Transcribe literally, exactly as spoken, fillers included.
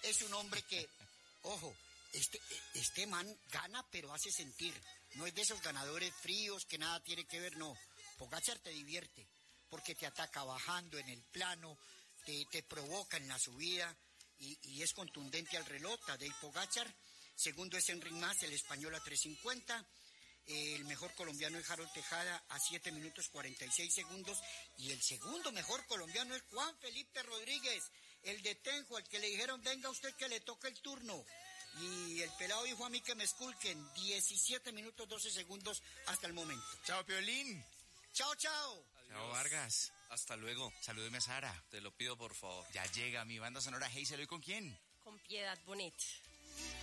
es un hombre que, ojo, este, este man gana pero hace sentir. No es de esos ganadores fríos que nada tiene que ver, no. Pogačar te divierte, porque te ataca bajando en el plano, te, te provoca en la subida y, y es contundente al reloj. Tadej Pogačar. Segundo es Enric Mas, el español a tres cincuenta. Eh, el mejor colombiano es Harold Tejada a siete minutos cuarenta y seis segundos. Y el segundo mejor colombiano es Juan Felipe Rodríguez, el de Tenjo, al que le dijeron, venga usted que le toca el turno. Y el pelado dijo a mí que me esculquen, diecisiete minutos doce segundos hasta el momento. Chao, Piolín. Chao, chao. Adiós. Chao, Vargas. Hasta luego. Salúdeme a Sara. Te lo pido, por favor. Ya llega mi banda sonora Hazel. ¿Hoy con quién? Con Piedad Bonet.